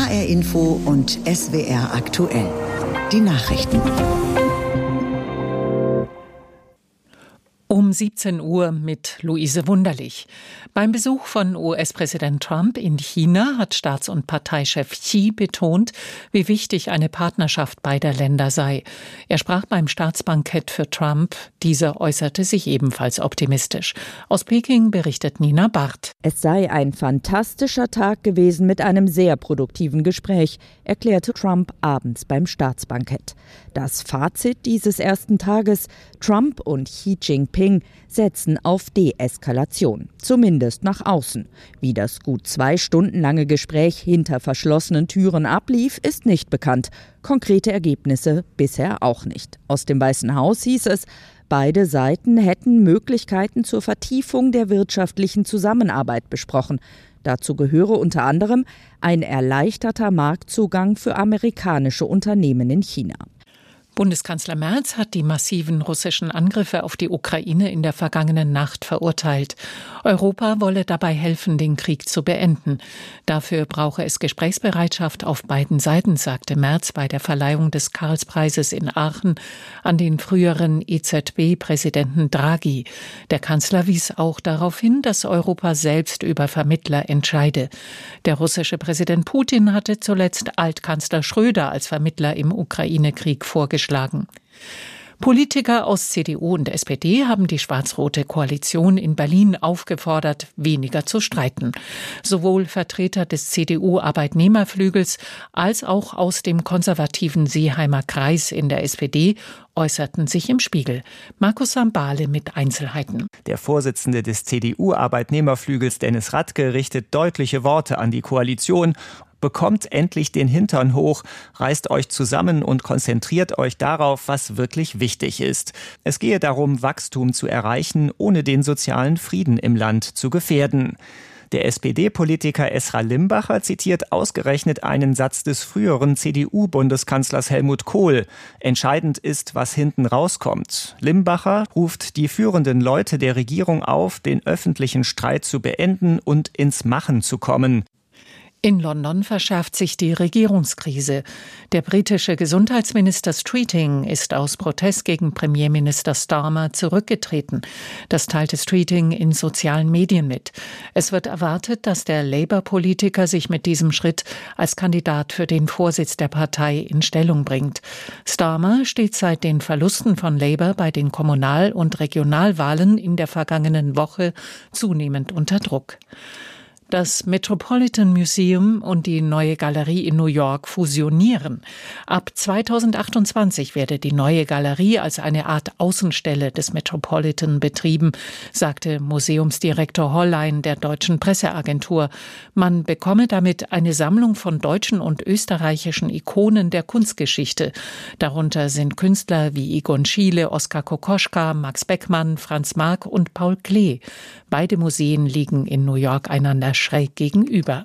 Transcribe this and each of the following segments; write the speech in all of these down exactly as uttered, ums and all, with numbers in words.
H R Info und S W R aktuell. Die Nachrichten. Um siebzehn Uhr mit Luise Wunderlich. Beim Besuch von U S-Präsident Trump in China hat Staats- und Parteichef Xi betont, wie wichtig eine Partnerschaft beider Länder sei. Er sprach beim Staatsbankett für Trump. Dieser äußerte sich ebenfalls optimistisch. Aus Peking berichtet Nina Barth. Es sei ein fantastischer Tag gewesen mit einem sehr produktiven Gespräch, erklärte Trump abends beim Staatsbankett. Das Fazit dieses ersten Tages: Trump und Xi Jinping setzen auf Deeskalation, zumindest nach außen. Wie das gut zwei Stunden lange Gespräch hinter verschlossenen Türen ablief, ist nicht bekannt. Konkrete Ergebnisse bisher auch nicht. Aus dem Weißen Haus hieß es, beide Seiten hätten Möglichkeiten zur Vertiefung der wirtschaftlichen Zusammenarbeit besprochen. Dazu gehöre unter anderem ein erleichterter Marktzugang für amerikanische Unternehmen in China. Bundeskanzler Merz hat die massiven russischen Angriffe auf die Ukraine in der vergangenen Nacht verurteilt. Europa wolle dabei helfen, den Krieg zu beenden. Dafür brauche es Gesprächsbereitschaft auf beiden Seiten, sagte Merz bei der Verleihung des Karlspreises in Aachen an den früheren E Z B-Präsidenten Draghi. Der Kanzler wies auch darauf hin, dass Europa selbst über Vermittler entscheide. Der russische Präsident Putin hatte zuletzt Altkanzler Schröder als Vermittler im Ukraine-Krieg vorgeschlagen. Schlagen. Politiker aus C D U und S P D haben die schwarz-rote Koalition in Berlin aufgefordert, weniger zu streiten. Sowohl Vertreter des C D U-Arbeitnehmerflügels als auch aus dem konservativen Seeheimer Kreis in der S P D äußerten sich im Spiegel. Markus Sambale mit Einzelheiten. Der Vorsitzende des C D U-Arbeitnehmerflügels Dennis Radke richtet deutliche Worte an die Koalition. Bekommt endlich den Hintern hoch, reißt euch zusammen und konzentriert euch darauf, was wirklich wichtig ist. Es gehe darum, Wachstum zu erreichen, ohne den sozialen Frieden im Land zu gefährden. Der S P D-Politiker Esra Limbacher zitiert ausgerechnet einen Satz des früheren C D U-Bundeskanzlers Helmut Kohl. Entscheidend ist, was hinten rauskommt. Limbacher ruft die führenden Leute der Regierung auf, den öffentlichen Streit zu beenden und ins Machen zu kommen. In London verschärft sich die Regierungskrise. Der britische Gesundheitsminister Streeting ist aus Protest gegen Premierminister Starmer zurückgetreten. Das teilte Streeting in sozialen Medien mit. Es wird erwartet, dass der Labour-Politiker sich mit diesem Schritt als Kandidat für den Vorsitz der Partei in Stellung bringt. Starmer steht seit den Verlusten von Labour bei den Kommunal- und Regionalwahlen in der vergangenen Woche zunehmend unter Druck. Das Metropolitan Museum und die Neue Galerie in New York fusionieren. Ab zweitausendachtundzwanzig werde die Neue Galerie als eine Art Außenstelle des Metropolitan betrieben, sagte Museumsdirektor Hollein der deutschen Presseagentur. Man bekomme damit eine Sammlung von deutschen und österreichischen Ikonen der Kunstgeschichte. Darunter sind Künstler wie Egon Schiele, Oskar Kokoschka, Max Beckmann, Franz Marc und Paul Klee. Beide Museen liegen in New York einander schräg gegenüber.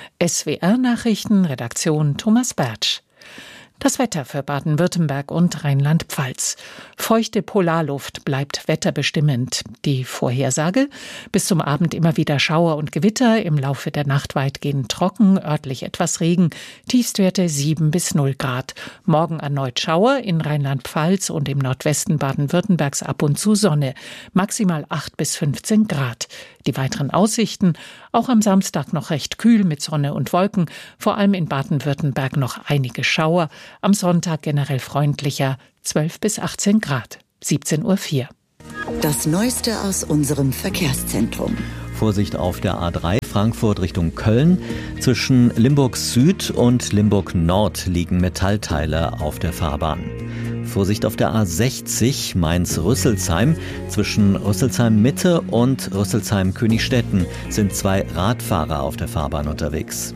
S W R-Nachrichten, Redaktion Thomas Bertsch. Das Wetter für Baden-Württemberg und Rheinland-Pfalz. Feuchte Polarluft bleibt wetterbestimmend. Die Vorhersage: bis zum Abend immer wieder Schauer und Gewitter, im Laufe der Nacht weitgehend trocken, örtlich etwas Regen, Tiefstwerte sieben bis null Grad. Morgen erneut Schauer, in Rheinland-Pfalz und im Nordwesten Baden-Württembergs ab und zu Sonne, maximal acht bis fünfzehn Grad. Die weiteren Aussichten: auch am Samstag noch recht kühl mit Sonne und Wolken, vor allem in Baden-Württemberg noch einige Schauer, am Sonntag generell freundlicher, zwölf bis achtzehn Grad. siebzehn Uhr vier. Das Neueste aus unserem Verkehrszentrum. Vorsicht auf der A drei Frankfurt Richtung Köln. Zwischen Limburg Süd und Limburg Nord liegen Metallteile auf der Fahrbahn. Vorsicht auf der A sechzig Mainz-Rüsselsheim. Zwischen Rüsselsheim Mitte und Rüsselsheim Königstetten sind zwei Radfahrer auf der Fahrbahn unterwegs.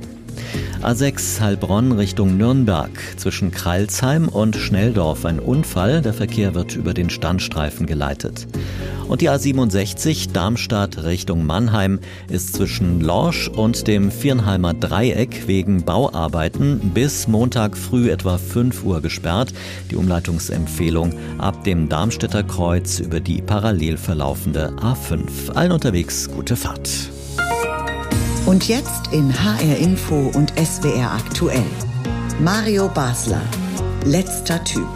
A sechs Heilbronn Richtung Nürnberg. Zwischen Kreilsheim und Schnelldorf ein Unfall. Der Verkehr wird über den Standstreifen geleitet. Und die A siebenundsechzig Darmstadt Richtung Mannheim ist zwischen Lorsch und dem Viernheimer Dreieck wegen Bauarbeiten bis Montag früh etwa fünf Uhr gesperrt. Die Umleitungsempfehlung ab dem Darmstädter Kreuz über die parallel verlaufende A fünf. Allen unterwegs gute Fahrt. Und jetzt in H R Info und S W R aktuell. Mario Basler, letzter Typ.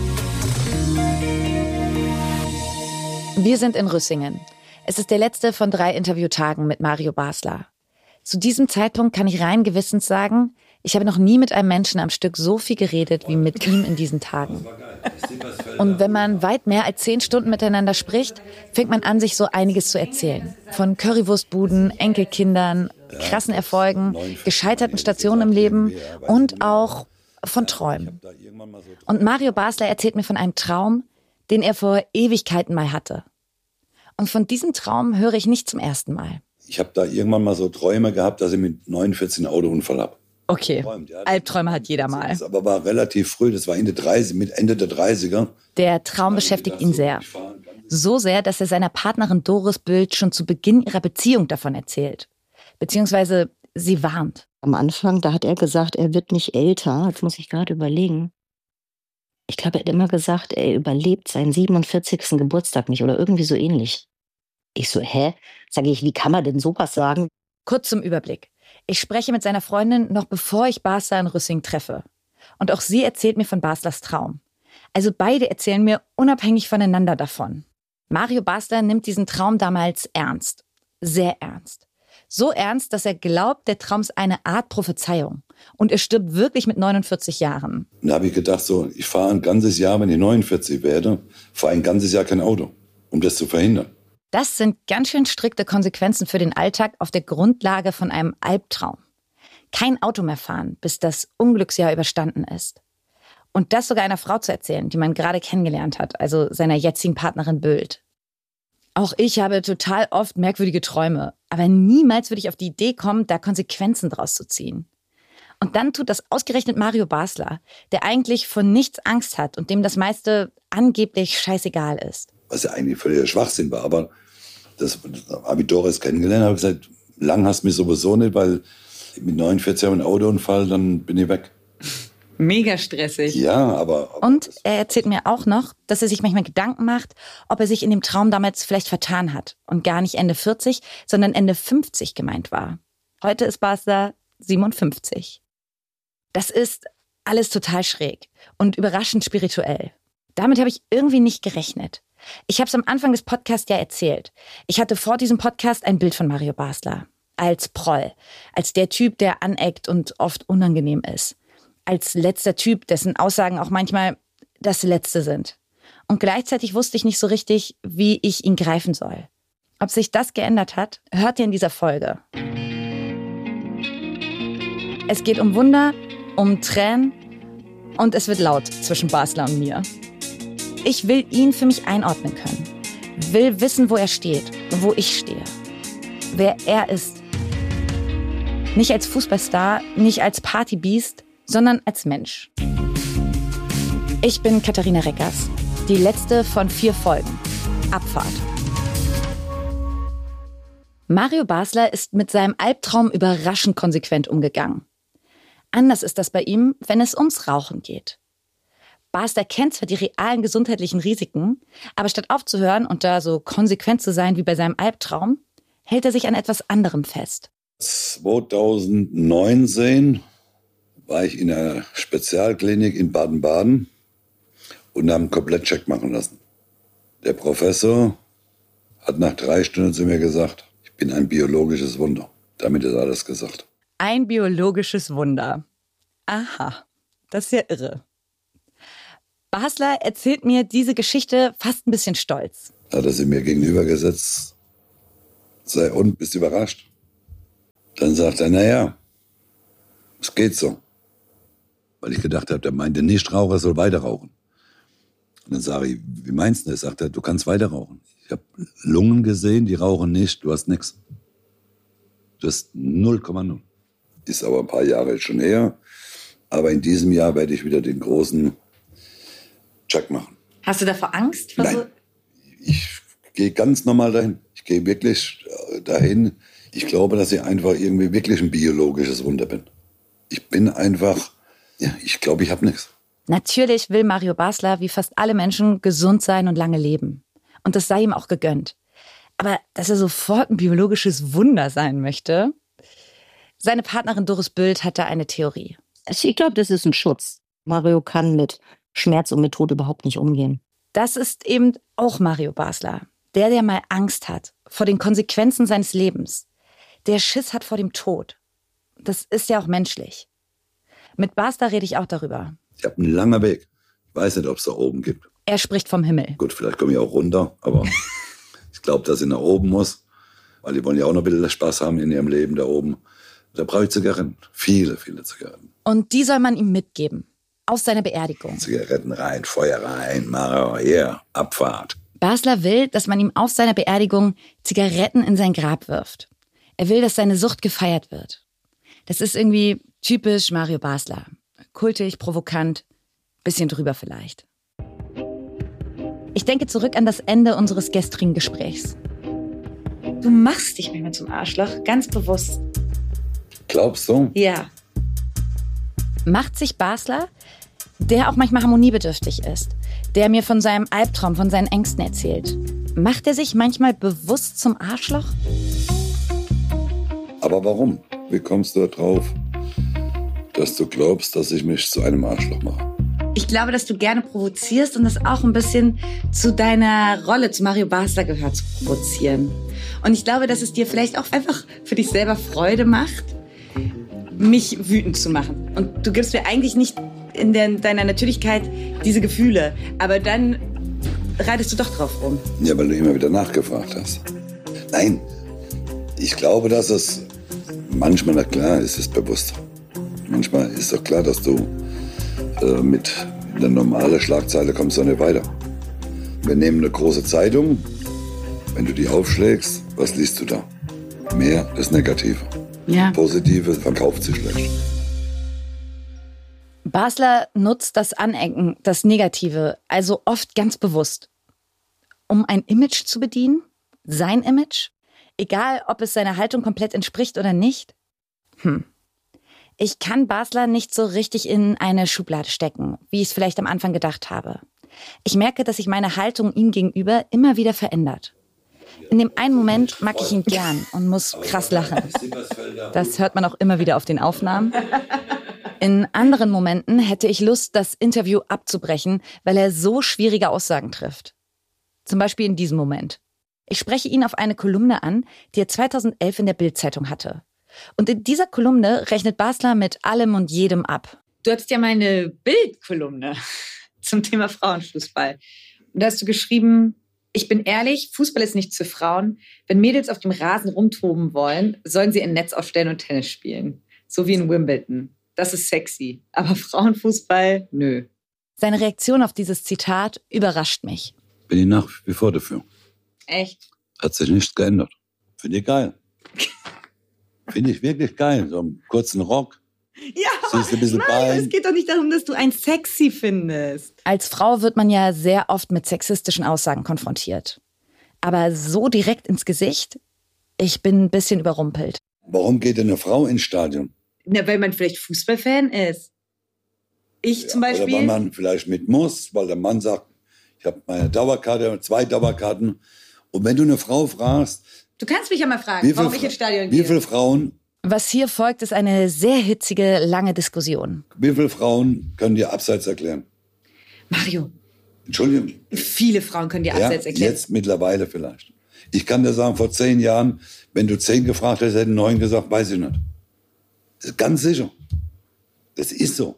Wir sind in Rüssingen. Es ist der letzte von drei Interviewtagen mit Mario Basler. Zu diesem Zeitpunkt kann ich rein gewissens sagen, ich habe noch nie mit einem Menschen am Stück so viel geredet wie mit ihm in diesen Tagen. Und wenn man weit mehr als zehn Stunden miteinander spricht, fängt man an, sich so einiges zu erzählen. Von Currywurstbuden, Enkelkindern, krassen Erfolgen, gescheiterten Stationen im Leben und auch von Träumen. Und Mario Basler erzählt mir von einem Traum, den er vor Ewigkeiten mal hatte. Und von diesem Traum höre ich nicht zum ersten Mal. Ich habe da irgendwann mal so Träume gehabt, dass ich mit neunundvierzig einen Autounfall habe. Okay, Albträume hat jeder mal. Das aber war relativ früh, das war Ende dreißig, mit Ende der dreißiger. Der Traum beschäftigt ihn sehr. So sehr, dass er seiner Partnerin Doris Bült schon zu Beginn ihrer Beziehung davon erzählt. Beziehungsweise sie warnt. Am Anfang, da hat er gesagt, er wird nicht älter. Jetzt muss ich gerade überlegen. Ich glaube, er hat immer gesagt, er überlebt seinen siebenundvierzigsten Geburtstag nicht oder irgendwie so ähnlich. Ich so, hä? Sage ich, wie kann man denn sowas sagen? Kurz zum Überblick. Ich spreche mit seiner Freundin noch bevor ich Basler in Rüssing treffe. Und auch sie erzählt mir von Baslers Traum. Also beide erzählen mir unabhängig voneinander davon. Mario Basler nimmt diesen Traum damals ernst. Sehr ernst. So ernst, dass er glaubt, der Traum ist eine Art Prophezeiung. Und er stirbt wirklich mit neunundvierzig Jahren. Da habe ich gedacht, so, ich fahre ein ganzes Jahr, wenn ich neunundvierzig werde, fahre ein ganzes Jahr kein Auto, um das zu verhindern. Das sind ganz schön strikte Konsequenzen für den Alltag auf der Grundlage von einem Albtraum. Kein Auto mehr fahren, bis das Unglücksjahr überstanden ist. Und das sogar einer Frau zu erzählen, die man gerade kennengelernt hat, also seiner jetzigen Partnerin Bült. Auch ich habe total oft merkwürdige Träume, aber niemals würde ich auf die Idee kommen, da Konsequenzen draus zu ziehen. Und dann tut das ausgerechnet Mario Basler, der eigentlich vor nichts Angst hat und dem das meiste angeblich scheißegal ist. Was ja eigentlich völliger Schwachsinn war, aber das habe ich Doris kennengelernt, habe gesagt, lang hast du mich sowieso nicht, weil mit neunundvierzig habe ich einen Autounfall, dann bin ich weg. Mega stressig. Ja, aber, aber... Und er erzählt mir auch noch, dass er sich manchmal Gedanken macht, ob er sich in dem Traum damals vielleicht vertan hat und gar nicht Ende vierzig, sondern Ende fünfzig gemeint war. Heute ist Basler siebenundfünfzig. Das ist alles total schräg und überraschend spirituell. Damit habe ich irgendwie nicht gerechnet. Ich habe es am Anfang des Podcasts ja erzählt. Ich hatte vor diesem Podcast ein Bild von Mario Basler. Als Proll. Als der Typ, der aneckt und oft unangenehm ist. Als letzter Typ, dessen Aussagen auch manchmal das Letzte sind. Und gleichzeitig wusste ich nicht so richtig, wie ich ihn greifen soll. Ob sich das geändert hat, hört ihr in dieser Folge. Es geht um Wunder, um Tränen und es wird laut zwischen Basler und mir. Ich will ihn für mich einordnen können. Will wissen, wo er steht und wo ich stehe. Wer er ist. Nicht als Fußballstar, nicht als Partybeast, sondern als Mensch. Ich bin Katharina Reckers. Die letzte von vier Folgen. Abfahrt. Mario Basler ist mit seinem Albtraum überraschend konsequent umgegangen. Anders ist das bei ihm, wenn es ums Rauchen geht. Basler kennt zwar die realen gesundheitlichen Risiken, aber statt aufzuhören und da so konsequent zu sein wie bei seinem Albtraum, hält er sich an etwas anderem fest. zweitausendneunzehn war ich in einer Spezialklinik in Baden-Baden und habe einen Komplettcheck machen lassen. Der Professor hat nach drei Stunden zu mir gesagt, ich bin ein biologisches Wunder. Damit ist alles gesagt. Ein biologisches Wunder. Aha, das ist ja irre. Basler erzählt mir diese Geschichte fast ein bisschen stolz. Hat er sie mir gegenübergesetzt. Sei und, bist überrascht? Dann sagt er, naja, es geht so. Weil ich gedacht habe, der meinte, Nichtraucher soll weiter rauchen. Und dann sage ich, wie meinst du das? Sagt er, du kannst weiter rauchen. Ich habe Lungen gesehen, die rauchen nicht, du hast nichts. Du hast null Komma null. Ist aber ein paar Jahre schon her. Aber in diesem Jahr werde ich wieder den großen Check machen. Hast du davor Angst? Nein, so? Ich gehe ganz normal dahin. Ich gehe wirklich dahin. Ich glaube, dass ich einfach irgendwie wirklich ein biologisches Wunder bin. Ich bin einfach, ja, ich glaube, ich habe nichts. Natürlich will Mario Basler, wie fast alle Menschen, gesund sein und lange leben. Und das sei ihm auch gegönnt. Aber dass er sofort ein biologisches Wunder sein möchte, Seine Partnerin Doris Bült hat da eine Theorie. Ich glaube, das ist ein Schutz. Mario kann mit Schmerz und mit Tod überhaupt nicht umgehen. Das ist eben auch Mario Basler. Der, der mal Angst hat vor den Konsequenzen seines Lebens. Der Schiss hat vor dem Tod. Das ist ja auch menschlich. Mit Basler rede ich auch darüber. Ich habe einen langen Weg. Ich weiß nicht, ob es da oben gibt. Er spricht vom Himmel. Gut, vielleicht komme ich auch runter, aber ich glaube, dass ich nach oben muss. Weil die wollen ja auch noch ein bisschen Spaß haben in ihrem Leben da oben. Da brauche ich Zigaretten. Viele, viele Zigaretten. Und die soll man ihm mitgeben. Auf seiner Beerdigung. Zigaretten rein, Feuer rein, Mario, hier, Abfahrt. Basler will, dass man ihm auf seiner Beerdigung Zigaretten in sein Grab wirft. Er will, dass seine Sucht gefeiert wird. Das ist irgendwie typisch Mario Basler. Kultig, provokant, bisschen drüber vielleicht. Ich denke zurück an das Ende unseres gestrigen Gesprächs. Du machst dich manchmal zum Arschloch, ganz bewusst. Glaubst du? Ja. Macht sich Basler, der auch manchmal harmoniebedürftig ist, der mir von seinem Albtraum, von seinen Ängsten erzählt, macht er sich manchmal bewusst zum Arschloch? Aber warum? Wie kommst du da drauf, dass du glaubst, dass ich mich zu einem Arschloch mache? Ich glaube, dass du gerne provozierst und das auch ein bisschen zu deiner Rolle, zu Mario Basler gehört, zu provozieren. Und ich glaube, dass es dir vielleicht auch einfach für dich selber Freude macht, mich wütend zu machen. Und du gibst mir eigentlich nicht in der, deiner Natürlichkeit diese Gefühle. Aber dann reitest du doch drauf rum. Ja, weil du immer wieder nachgefragt hast. Nein, ich glaube, dass es manchmal, na klar, ist es bewusst. Manchmal ist doch klar, dass du äh, mit einer normalen Schlagzeile kommst du nicht weiter. Wir nehmen eine große Zeitung. Wenn du die aufschlägst, was liest du da? Mehr das Negative. Ja. Positive verkauft sich schlecht. Basler nutzt das Anecken, das Negative, also oft ganz bewusst, um ein Image zu bedienen, sein Image, egal ob es seiner Haltung komplett entspricht oder nicht. Hm. Ich kann Basler nicht so richtig in eine Schublade stecken, wie ich es vielleicht am Anfang gedacht habe. Ich merke, dass sich meine Haltung ihm gegenüber immer wieder verändert. In dem einen Moment mag ich ihn gern und muss krass lachen. Das hört man auch immer wieder auf den Aufnahmen. In anderen Momenten hätte ich Lust, das Interview abzubrechen, weil er so schwierige Aussagen trifft. Zum Beispiel in diesem Moment. Ich spreche ihn auf eine Kolumne an, die er zweitausendelf in der Bild-Zeitung hatte. Und in dieser Kolumne rechnet Basler mit allem und jedem ab. Du hattest ja mal eine Bild-Kolumne zum Thema Frauenfußball. Und da hast du geschrieben: Ich bin ehrlich, Fußball ist nichts für Frauen. Wenn Mädels auf dem Rasen rumtoben wollen, sollen sie ein Netz aufstellen und Tennis spielen. So wie in Wimbledon. Das ist sexy. Aber Frauenfußball, nö. Seine Reaktion auf dieses Zitat überrascht mich. Bin ich nach wie vor dafür. Echt? Hat sich nichts geändert. Finde ich geil. Finde ich wirklich geil. So einen kurzen Rock. Ja, Siehst ein bisschen nein, Bein. es geht doch nicht darum, dass du einen sexy findest. Als Frau wird man ja sehr oft mit sexistischen Aussagen konfrontiert. Aber so direkt ins Gesicht? Ich bin ein bisschen überrumpelt. Warum geht denn eine Frau ins Stadion? Na, weil man vielleicht Fußballfan ist. Ich zum Ja, Beispiel. oder weil man vielleicht mit muss, weil der Mann sagt, ich habe meine Dauerkarte, zwei Dauerkarten. Und wenn du eine Frau fragst, Du kannst mich ja mal fragen, warum ich ins Stadion wie gehe. viele Frauen, Was hier folgt, ist eine sehr hitzige, lange Diskussion. wie viele Frauen können dir abseits erklären? Mario, Entschuldigung. viele Frauen können dir Ja, abseits erklären. jetzt mittlerweile vielleicht. Ich kann dir sagen, vor zehn Jahren, wenn du zehn gefragt hättest, hätten neun gesagt, weiß ich nicht. Das ist ganz sicher. Das ist so.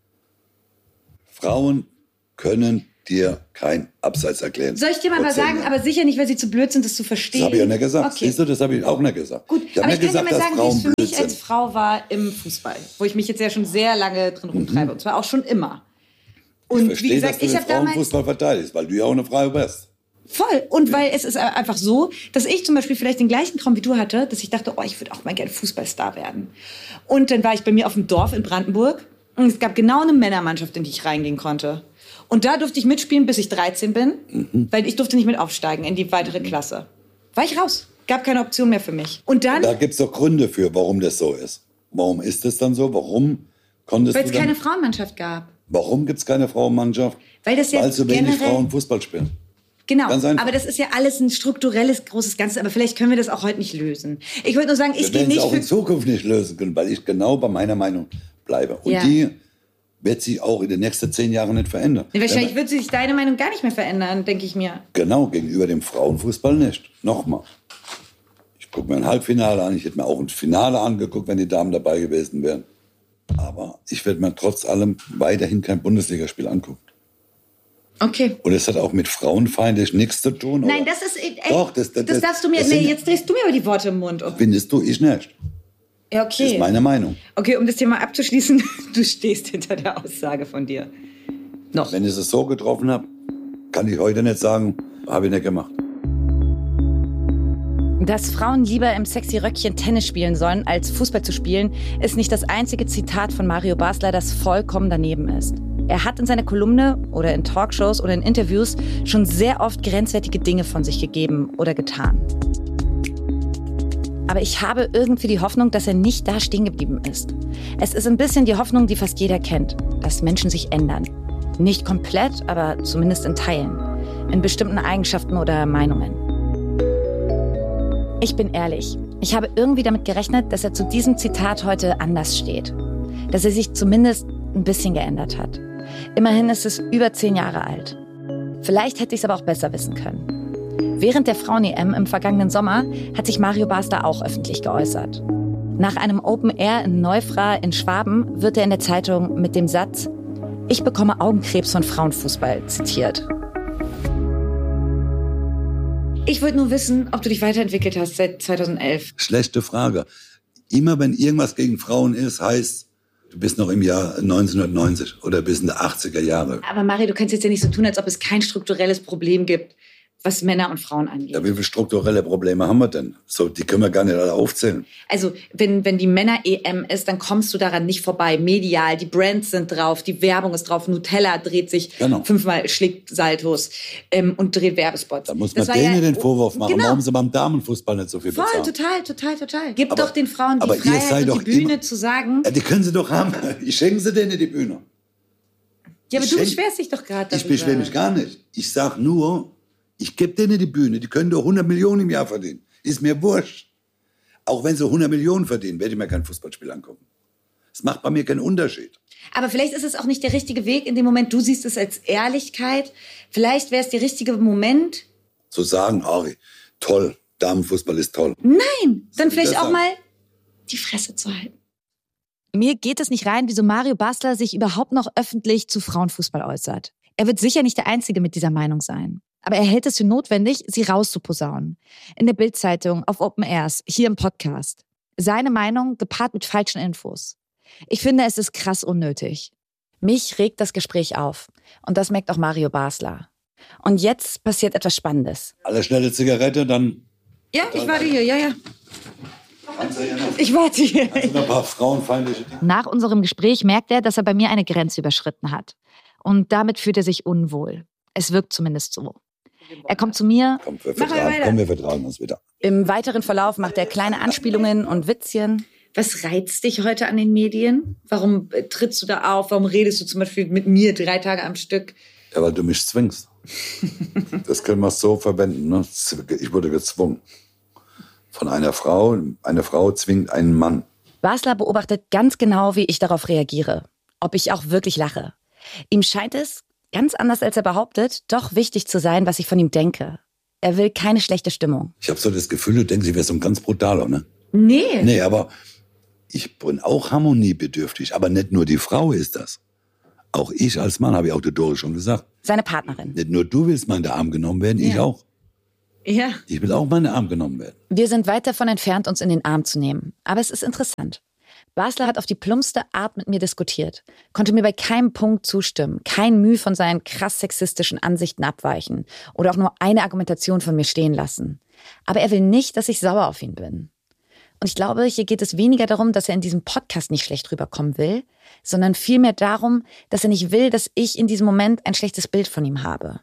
Frauen können dir kein Abseits erklären. Soll ich dir mal Vor was zehn sagen, Jahren. aber sicher nicht, weil sie zu blöd sind, das zu verstehen. Das habe ich auch nicht gesagt. Okay. Siehst du, das habe ich auch nicht gesagt. Gut, ich habe aber nicht ich kann gesagt, dir mal dass sagen, wie Frauen es für blöd mich als sind. Frau war im Fußball, wo ich mich jetzt ja schon sehr lange drin rumtreibe, und zwar auch schon immer. Und Ich verstehe, wie gesagt, dass du ich den habe damals Frauenfußball verteidigst, weil du ja auch eine Frau bist. voll. Und weil es ist einfach so, dass ich zum Beispiel vielleicht den gleichen Traum wie du hatte, dass ich dachte, oh, ich würde auch mal gerne Fußballstar werden. Und dann war ich bei mir auf dem Dorf in Brandenburg und es gab genau eine Männermannschaft, in die ich reingehen konnte. Und da durfte ich mitspielen, bis ich dreizehn bin, mhm. weil ich durfte nicht mit aufsteigen in die weitere Klasse. War ich raus. Gab keine Option mehr für mich. Und dann, Da gibt es doch Gründe für, warum das so ist. Warum ist das dann so? Warum konntest weil du es dann, keine Frauenmannschaft gab. Warum gibt es keine Frauenmannschaft? Weil das ja Weil zu wenig generell- Frauen Fußball spielen. Genau, Ganz einfach. aber das ist ja alles ein strukturelles, großes Ganzes, aber vielleicht können wir das auch heute nicht lösen. Ich würde nur sagen, ich Wir gehe werden es nicht auch für... in Zukunft nicht lösen können, weil ich genau bei meiner Meinung bleibe. Und Ja. die wird sich auch in den nächsten zehn Jahren nicht verändern. Wahrscheinlich Wenn- wird sich deine Meinung gar nicht mehr verändern, denke ich mir. Genau, gegenüber dem Frauenfußball nicht. Nochmal. Ich gucke mir ein Halbfinale an, ich hätte mir auch ein Finale angeguckt, wenn die Damen dabei gewesen wären. Aber ich werde mir trotz allem weiterhin kein Bundesligaspiel angucken. Okay. Und es hat auch mit frauenfeindlich nichts zu tun. Nein, oder? das ist... Ey, Doch, das- das- das darfst du mir... das Nee, sind- jetzt drehst du mir aber die Worte im Mund. Findest du, ich nicht. Ja, Das okay. ist meine Meinung. Okay, um das Thema abzuschließen, du stehst hinter der Aussage von dir. Noch. Wenn ich es so getroffen habe, kann ich heute nicht sagen, habe ich nicht gemacht. Dass Frauen lieber im sexy Röckchen Tennis spielen sollen, als Fußball zu spielen, ist nicht das einzige Zitat von Mario Basler, das vollkommen daneben ist. Er hat in seiner Kolumne oder in Talkshows oder in Interviews schon sehr oft grenzwertige Dinge von sich gegeben oder getan. Aber ich habe irgendwie die Hoffnung, dass er nicht da stehen geblieben ist. Es ist ein bisschen die Hoffnung, die fast jeder kennt, dass Menschen sich ändern. Nicht komplett, aber zumindest in Teilen. In bestimmten Eigenschaften oder Meinungen. Ich bin ehrlich, ich habe irgendwie damit gerechnet, dass er zu diesem Zitat heute anders steht. Dass er sich zumindest ein bisschen geändert hat. Immerhin ist es über zehn Jahre alt. Vielleicht hätte ich es aber auch besser wissen können. Während der Frauen-E M im vergangenen Sommer hat sich Mario Basler auch öffentlich geäußert. Nach einem Open Air in Neufra in Schwaben wird er in der Zeitung mit dem Satz „Ich bekomme Augenkrebs von Frauenfußball" zitiert. Ich wollte nur wissen, ob du dich weiterentwickelt hast seit zweitausendelf. Schlechte Frage. Immer wenn irgendwas gegen Frauen ist, heißt, du bist noch im Jahr neunzehnhundertneunzig oder bist in den achtziger Jahre. Aber Mario, du kannst jetzt ja nicht so tun, als ob es kein strukturelles Problem gibt, was Männer und Frauen angeht. Ja, wie viele strukturelle Probleme haben wir denn? So, die können wir gar nicht alle aufzählen. Also, wenn, wenn die Männer-E M ist, dann kommst du daran nicht vorbei. Medial, die Brands sind drauf, die Werbung ist drauf. Nutella dreht sich Genau. fünfmal, schlägt Saltos ähm, und dreht Werbespots. Da muss man Das war denen ja- den Vorwurf machen, Genau. warum sie beim Damenfußball nicht so viel Voll, bezahlen. total, total, total. Gib Aber- doch den Frauen die aber ihr Freiheit seid und doch die Bühne immer- zu sagen. Ja, die können sie doch haben. Ich schenke sie denen die Bühne. Ja, aber ich du schenk- beschwerst dich doch gerade darüber. Ich beschwere mich gar nicht. Ich sag nur, ich gebe denen die Bühne. Die können doch hundert Millionen im Jahr verdienen. Ist mir wurscht. Auch wenn sie hundert Millionen verdienen, werde ich mir kein Fußballspiel angucken. Es macht bei mir keinen Unterschied. Aber vielleicht ist es auch nicht der richtige Weg in dem Moment. Du siehst es als Ehrlichkeit. Vielleicht wäre es der richtige Moment. Zu sagen, Ari, toll, Damenfußball ist toll. Nein, dann ich vielleicht das auch sagen? mal die Fresse zu halten. Mir geht es nicht rein, wieso Mario Basler sich überhaupt noch öffentlich zu Frauenfußball äußert. Er wird sicher nicht der Einzige mit dieser Meinung sein. Aber er hält es für notwendig, sie rauszuposaunen. In der Bild-Zeitung, auf Open Airs, hier im Podcast. Seine Meinung gepaart mit falschen Infos. Ich finde, es ist krass unnötig. Mich regt das Gespräch auf. Und das merkt auch Mario Basler. Und jetzt passiert etwas Spannendes. Alle schnelle Zigarette, dann Ja, ich warte hier, ja, ja. kannst du ja noch, Ich warte hier. kannst du noch ein paar frauenfeindliche Dinge. Nach unserem Gespräch merkt er, dass er bei mir eine Grenze überschritten hat. Und damit fühlt er sich unwohl. Es wirkt zumindest so. Er kommt zu mir. Komm, wir Mach mal vertragen, weiter. komm, wir vertragen uns wieder. Im weiteren Verlauf macht er kleine Anspielungen und Witzchen. Was reizt dich heute an den Medien? Warum äh, trittst du da auf? Warum redest du zum Beispiel mit mir drei Tage am Stück? Ja, weil du mich zwingst. Das können wir so verwenden. Ne? Ich wurde gezwungen. Von einer Frau. Eine Frau zwingt einen Mann. Basler beobachtet ganz genau, wie ich darauf reagiere. Ob ich auch wirklich lache. Ihm scheint es, ganz anders als er behauptet, doch wichtig zu sein, was ich von ihm denke. Er will keine schlechte Stimmung. Ich habe so das Gefühl, du denkst, ich wäre so ein ganz brutaler, ne? Nee. Nee, aber ich bin auch harmoniebedürftig. Aber nicht nur die Frau ist das. Auch ich als Mann, habe ich auch der Dore schon gesagt. Seine Partnerin. Nicht nur du willst mal in den Arm genommen werden, ich Ja. auch. Ja. Ich will auch mal in den Arm genommen werden. Wir sind weit davon entfernt, uns in den Arm zu nehmen. Aber es ist interessant. Basler hat auf die plumpste Art mit mir diskutiert, konnte mir bei keinem Punkt zustimmen, kein Mühe von seinen krass sexistischen Ansichten abweichen oder auch nur eine Argumentation von mir stehen lassen. Aber er will nicht, dass ich sauer auf ihn bin. Und ich glaube, hier geht es weniger darum, dass er in diesem Podcast nicht schlecht rüberkommen will, sondern vielmehr darum, dass er nicht will, dass ich in diesem Moment ein schlechtes Bild von ihm habe.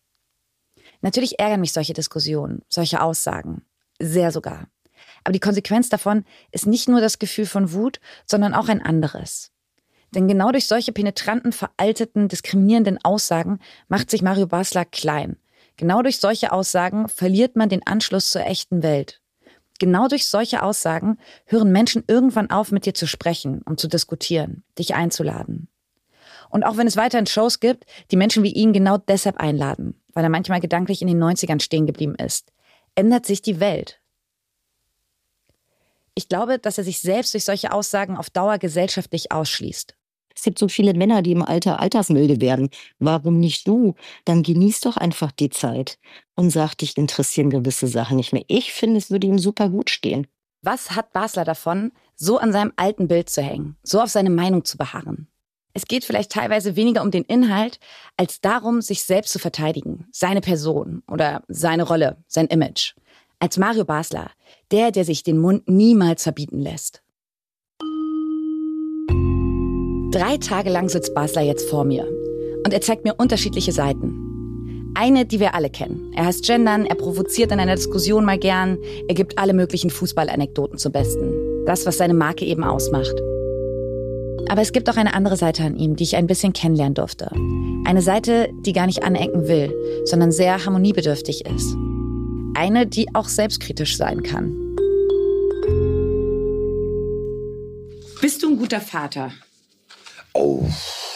Natürlich ärgern mich solche Diskussionen, solche Aussagen. Sehr sogar. Aber die Konsequenz davon ist nicht nur das Gefühl von Wut, sondern auch ein anderes. Denn genau durch solche penetranten, veralteten, diskriminierenden Aussagen macht sich Mario Basler klein. Genau durch solche Aussagen verliert man den Anschluss zur echten Welt. Genau durch solche Aussagen hören Menschen irgendwann auf, mit dir zu sprechen und zu diskutieren, dich einzuladen. Und auch wenn es weiterhin Shows gibt, die Menschen wie ihn genau deshalb einladen, weil er manchmal gedanklich in den neunzigern stehen geblieben ist, ändert sich die Welt. Ich glaube, dass er sich selbst durch solche Aussagen auf Dauer gesellschaftlich ausschließt. Es gibt so viele Männer, die im Alter altersmilde werden. Warum nicht du? Dann genieß doch einfach die Zeit und sag, dich interessieren gewisse Sachen nicht mehr. Ich finde, es würde ihm super gut stehen. Was hat Basler davon, so an seinem alten Bild zu hängen, so auf seine Meinung zu beharren? Es geht vielleicht teilweise weniger um den Inhalt, als darum, sich selbst zu verteidigen, seine Person oder seine Rolle, sein Image. Als Mario Basler, der, der sich den Mund niemals verbieten lässt. Drei Tage lang sitzt Basler jetzt vor mir und er zeigt mir unterschiedliche Seiten. Eine, die wir alle kennen. Er heißt Gendern, er provoziert in einer Diskussion mal gern, er gibt alle möglichen Fußballanekdoten zum Besten. Das, was seine Marke eben ausmacht. Aber es gibt auch eine andere Seite an ihm, die ich ein bisschen kennenlernen durfte. Eine Seite, die gar nicht anecken will, sondern sehr harmoniebedürftig ist. Eine, die auch selbstkritisch sein kann. Bist du ein guter Vater? Oh,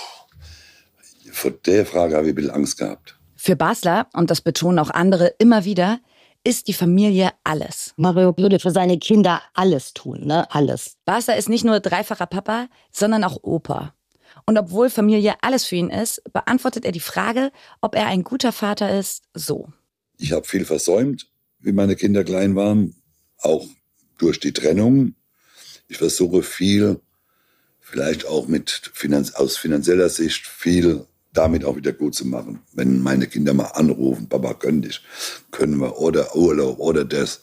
vor der Frage habe ich ein bisschen Angst gehabt. Für Basler, und das betonen auch andere immer wieder, ist die Familie alles. Mario würde für seine Kinder alles tun, ne? Alles. Basler ist nicht nur dreifacher Papa, sondern auch Opa. Und obwohl Familie alles für ihn ist, beantwortet er die Frage, ob er ein guter Vater ist, so. Ich habe viel versäumt, wie meine Kinder klein waren, auch durch die Trennung. Ich versuche viel, vielleicht auch mit Finanz- aus finanzieller Sicht viel damit auch wieder gut zu machen. Wenn meine Kinder mal anrufen, Papa, können dich, können wir, oder Urlaub, oder das.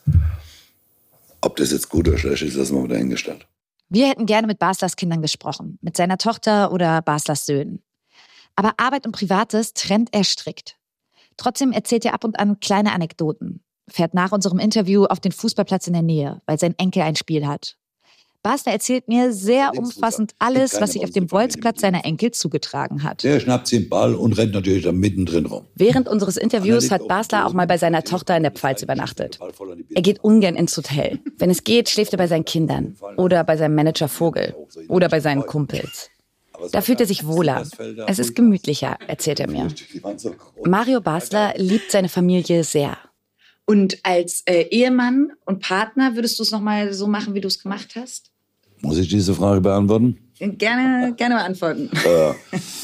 Ob das jetzt gut oder schlecht ist, lassen wir mal dahingestellt. Wir hätten gerne mit Baslers Kindern gesprochen, mit seiner Tochter oder Baslers Söhnen. Aber Arbeit und Privates trennt er strikt. Trotzdem erzählt er ab und an kleine Anekdoten, fährt nach unserem Interview auf den Fußballplatz in der Nähe, weil sein Enkel ein Spiel hat. Basler erzählt mir sehr umfassend alles, was sich auf dem Bolzplatz seiner Enkel zugetragen hat. Der schnappt sich den Ball und rennt natürlich da mittendrin rum. Während unseres Interviews hat Basler auch mal bei seiner Tochter in der Pfalz übernachtet. Er geht ungern ins Hotel. Wenn es geht, schläft er bei seinen Kindern oder bei seinem Manager Vogel oder bei seinen Kumpels. Da fühlt er sich wohler. Es ist gemütlicher, erzählt er mir. Mario Basler liebt seine Familie sehr. Und als äh, Ehemann und Partner würdest du es nochmal so machen, wie du es gemacht hast? Muss ich diese Frage beantworten? Gerne, gerne beantworten. Äh,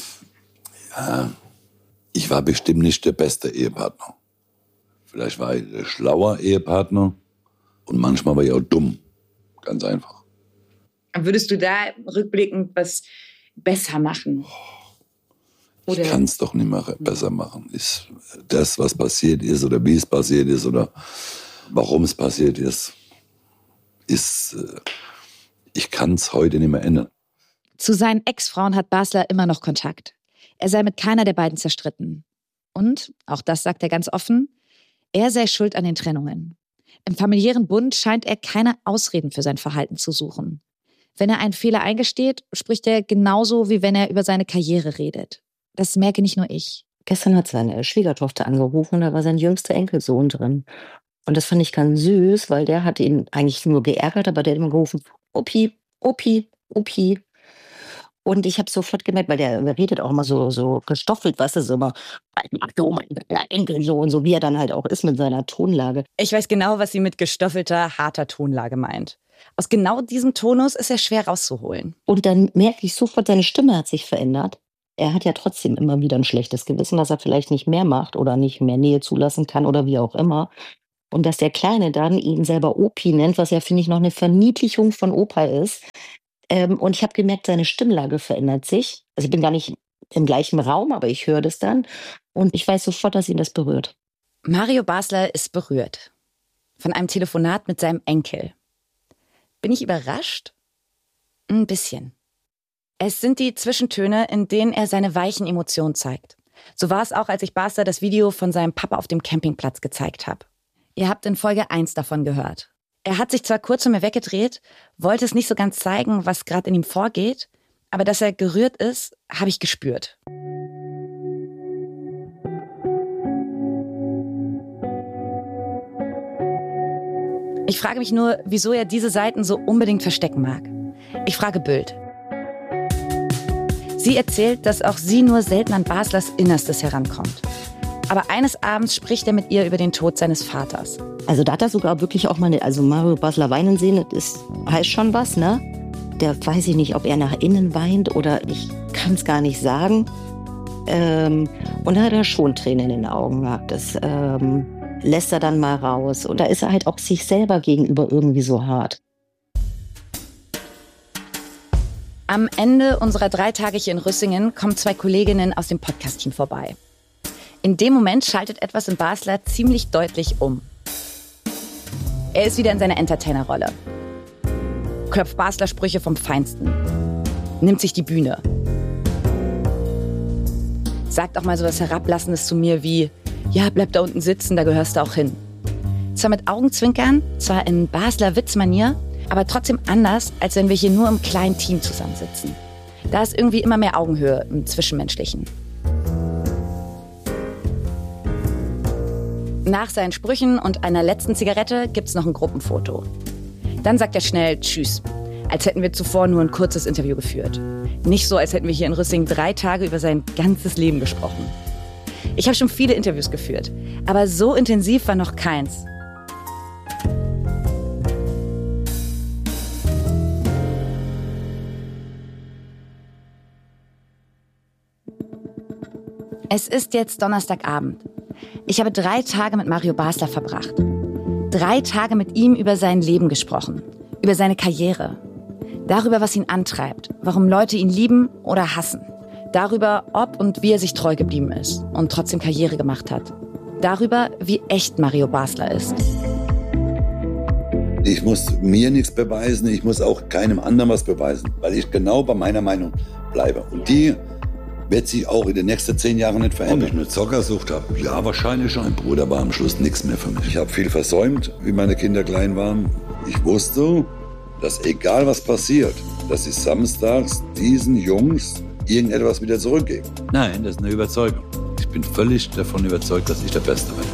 ja, ich war bestimmt nicht der beste Ehepartner. Vielleicht war ich der schlauer Ehepartner und manchmal war ich auch dumm. Ganz einfach. Würdest du da rückblickend was besser machen? Oder? Ich kann es doch nicht mehr besser machen. Ist das, was passiert ist oder wie es passiert ist oder warum es passiert ist, ist, ich kann es heute nicht mehr ändern. Zu seinen Ex-Frauen hat Basler immer noch Kontakt. Er sei mit keiner der beiden zerstritten. Und, auch das sagt er ganz offen, er sei schuld an den Trennungen. Im familiären Bund scheint er keine Ausreden für sein Verhalten zu suchen. Wenn er einen Fehler eingesteht, spricht er genauso, wie wenn er über seine Karriere redet. Das merke nicht nur ich. Gestern hat seine Schwiegertochter angerufen und da war sein jüngster Enkelsohn drin. Und das fand ich ganz süß, weil der hat ihn eigentlich nur geärgert, aber der hat immer gerufen, Opi, Opi, Opi. Und ich habe sofort gemerkt, weil der redet auch immer so, so gestoffelt, weißt du, so immer, so mein Enkelsohn, so wie er dann halt auch ist mit seiner Tonlage. Ich weiß genau, was sie mit gestoffelter, harter Tonlage meint. Aus genau diesem Tonus ist er schwer rauszuholen. Und dann merke ich sofort, seine Stimme hat sich verändert. Er hat ja trotzdem immer wieder ein schlechtes Gewissen, dass er vielleicht nicht mehr macht oder nicht mehr Nähe zulassen kann oder wie auch immer. Und dass der Kleine dann ihn selber Opi nennt, was ja, finde ich, noch eine Verniedlichung von Opa ist. Ähm, und ich habe gemerkt, seine Stimmlage verändert sich. Also ich bin gar nicht im gleichen Raum, aber ich höre das dann. Und ich weiß sofort, dass ihn das berührt. Mario Basler ist berührt. Von einem Telefonat mit seinem Enkel. Bin ich überrascht? Ein bisschen. Es sind die Zwischentöne, in denen er seine weichen Emotionen zeigt. So war es auch, als ich Basler das Video von seinem Papa auf dem Campingplatz gezeigt habe. Ihr habt in Folge eins davon gehört. Er hat sich zwar kurz von mir weggedreht, wollte es nicht so ganz zeigen, was gerade in ihm vorgeht, aber dass er gerührt ist, habe ich gespürt. Ich frage mich nur, wieso er diese Seiten so unbedingt verstecken mag. Ich frage Bild. Sie erzählt, dass auch sie nur selten an Baslers Innerstes herankommt. Aber eines Abends spricht er mit ihr über den Tod seines Vaters. Also da hat er sogar wirklich auch mal, eine, also Mario Basler weinen sehen, das ist, heißt schon was, ne? Der weiß ich nicht, ob er nach innen weint oder ich kann es gar nicht sagen. Ähm, und da hat er schon Tränen in den Augen gehabt. Das ähm, lässt er dann mal raus. Und da ist er halt auch sich selber gegenüber irgendwie so hart. Am Ende unserer drei Tage hier in Rüssingen kommen zwei Kolleginnen aus dem Podcast-Team vorbei. In dem Moment schaltet etwas in Basler ziemlich deutlich um. Er ist wieder in seiner Entertainer-Rolle. Klopft Basler Sprüche vom Feinsten. Nimmt sich die Bühne. Sagt auch mal so was Herablassendes zu mir wie, ja, bleib da unten sitzen, da gehörst du auch hin. Zwar mit Augenzwinkern, zwar in Basler Witzmanier, aber trotzdem anders, als wenn wir hier nur im kleinen Team zusammensitzen. Da ist irgendwie immer mehr Augenhöhe im Zwischenmenschlichen. Nach seinen Sprüchen und einer letzten Zigarette gibt's noch ein Gruppenfoto. Dann sagt er schnell Tschüss, als hätten wir zuvor nur ein kurzes Interview geführt. Nicht so, als hätten wir hier in Rüssingen drei Tage über sein ganzes Leben gesprochen. Ich habe schon viele Interviews geführt, aber so intensiv war noch keins. Es ist jetzt Donnerstagabend. Ich habe drei Tage mit Mario Basler verbracht. Drei Tage mit ihm über sein Leben gesprochen, über seine Karriere, darüber, was ihn antreibt, warum Leute ihn lieben oder hassen, darüber, ob und wie er sich treu geblieben ist und trotzdem Karriere gemacht hat, darüber, wie echt Mario Basler ist. Ich muss mir nichts beweisen, ich muss auch keinem anderen was beweisen, weil ich genau bei meiner Meinung bleibe. Und die wird sich auch in den nächsten zehn Jahren nicht verändern. Ob ich eine Zockersucht habe? Ja, wahrscheinlich schon. Mein Bruder war am Schluss nichts mehr für mich. Ich habe viel versäumt, wie meine Kinder klein waren. Ich wusste, dass egal was passiert, dass ich samstags diesen Jungs irgendetwas wieder zurückgebe. Nein, das ist eine Überzeugung. Ich bin völlig davon überzeugt, dass ich der Beste bin.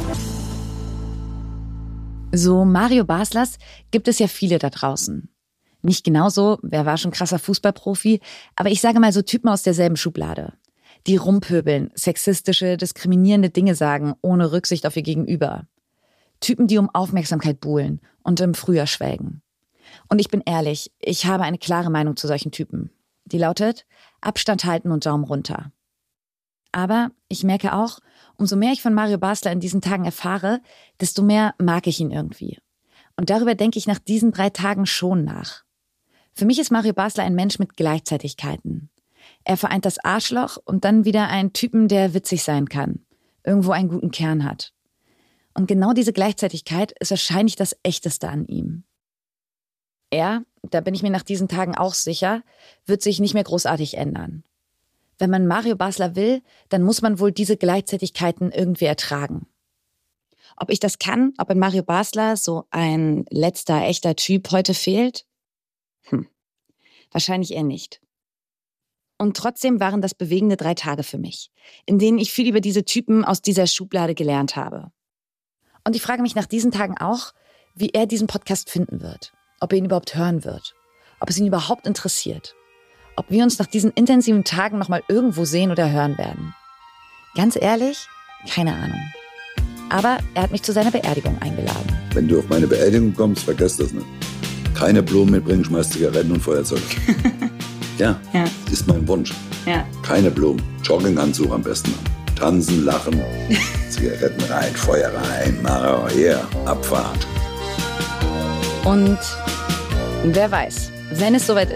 So Mario Baslers gibt es ja viele da draußen. Nicht genauso, wer war schon krasser Fußballprofi, aber ich sage mal so Typen aus derselben Schublade. Die rumpöbeln, sexistische, diskriminierende Dinge sagen, ohne Rücksicht auf ihr Gegenüber. Typen, die um Aufmerksamkeit buhlen und im Frühjahr schwelgen. Und ich bin ehrlich, ich habe eine klare Meinung zu solchen Typen. Die lautet, Abstand halten und Daumen runter. Aber ich merke auch, umso mehr ich von Mario Basler in diesen Tagen erfahre, desto mehr mag ich ihn irgendwie. Und darüber denke ich nach diesen drei Tagen schon nach. Für mich ist Mario Basler ein Mensch mit Gleichzeitigkeiten. Er vereint das Arschloch und dann wieder einen Typen, der witzig sein kann, irgendwo einen guten Kern hat. Und genau diese Gleichzeitigkeit ist wahrscheinlich das Echteste an ihm. Er, da bin ich mir nach diesen Tagen auch sicher, wird sich nicht mehr großartig ändern. Wenn man Mario Basler will, dann muss man wohl diese Gleichzeitigkeiten irgendwie ertragen. Ob ich das kann, ob in Mario Basler so ein letzter echter Typ heute fehlt? Hm, wahrscheinlich eher nicht. Und trotzdem waren das bewegende drei Tage für mich, in denen ich viel über diese Typen aus dieser Schublade gelernt habe. Und ich frage mich nach diesen Tagen auch, wie er diesen Podcast finden wird, ob er ihn überhaupt hören wird, ob es ihn überhaupt interessiert, ob wir uns nach diesen intensiven Tagen nochmal irgendwo sehen oder hören werden. Ganz ehrlich, keine Ahnung. Aber er hat mich zu seiner Beerdigung eingeladen. Wenn du auf meine Beerdigung kommst, vergesst das nicht. Keine Blumen mitbringen, schmeiß Zigaretten und Feuerzeug. Ja, ja, ist mein Wunsch. Ja. Keine Blumen, Jogginganzug am besten. Tanzen, lachen, Zigaretten rein, Feuer rein, Mara, her, Abfahrt. Und wer weiß, wenn es soweit